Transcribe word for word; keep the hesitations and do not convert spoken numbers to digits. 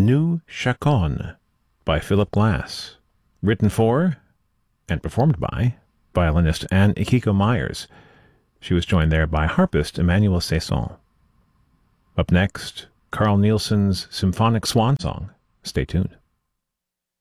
Nu Chaconne by Philip Glass, written for and performed by violinist Anne Ikiko Myers. She was joined there by harpist Emmanuel Cesson. Up next, Carl Nielsen's Symphonic Swan Song. Stay tuned.